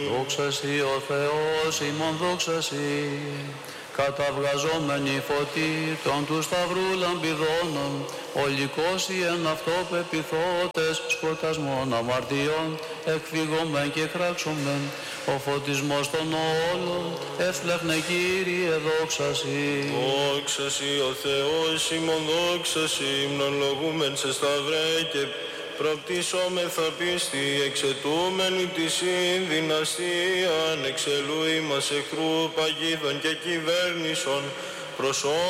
Δόξα σοι ο Θεός ημών, δόξα σοι, καταβγαζόμενοι φωτί των του σταυρού λαμπιδώνων, ολικόσοι εν αυτό πεπιθώτες, σκοτασμών αμαρτιών, εκφύγομεν και κράξομεν, ο φωτισμός των όλων, έφλεχνε Κύριε, δόξα σοι. Δόξα σοι ο Θεός ημών, δόξα σοι, μνολογούμεν σε σταυρέ και προπτήσομεθα πίστη, εξαιτούμενη της δυναστείαν, εξελούει μας εχθρού παγίδων και κυβέρνησον, προσώπων